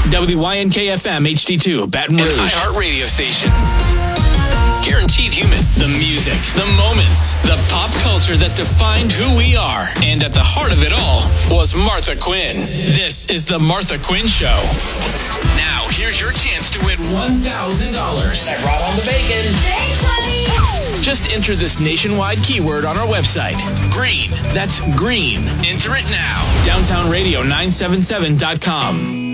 WYNK-FM HD2, Baton Rouge. An iHeart radio station. Guaranteed human. The music, the moments, the pop culture that defined who we are. And at the heart of it all was Martha Quinn. This is The Martha Quinn Show. Now, here's your chance to win $1,000. I brought on the bacon. Thanks, honey. Just enter this nationwide keyword on our website. Green. That's green. Enter it now. DowntownRadio977.com.